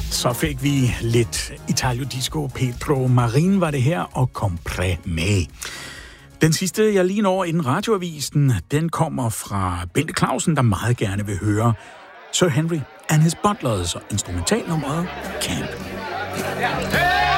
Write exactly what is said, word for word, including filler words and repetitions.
Så fik vi lidt Italio Disco. Pedro Marin var det her, og Compre Me. Den sidste, jeg lige når inden radioavisen, den kommer fra Bente Clausen, der meget gerne vil høre Sir Henry and his Butlers og instrumentalnummeret Camp. Hey!